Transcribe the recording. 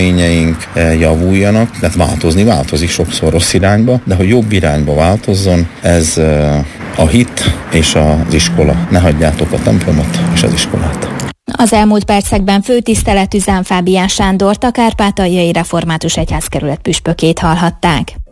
eredményeink javuljanak, tehát változik sokszor rossz irányba, de hogy jobb irányba változzon, ez a hit és az iskola. Ne hagyjátok a templomot és az iskolát. Az elmúlt percekben főtiszteletű Zán Fábián Sándort, a Kárpátaljai Református Egyházkerület püspökét hallhatták.